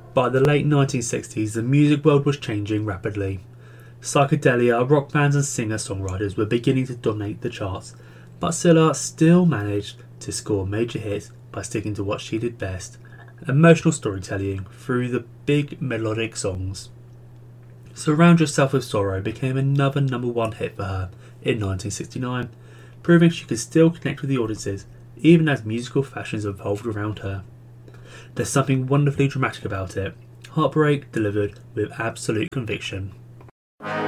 By the late 1960s, the music world was changing rapidly. Psychedelia, rock bands and singer-songwriters were beginning to dominate the charts, but Scylla still managed to score major hits by sticking to what she did best: emotional storytelling through the big melodic songs. Surround Yourself with Sorrow became another number one hit for her in 1969, proving she could still connect with the audiences even as musical fashions evolved around her. There's something wonderfully dramatic about it, heartbreak delivered with absolute conviction.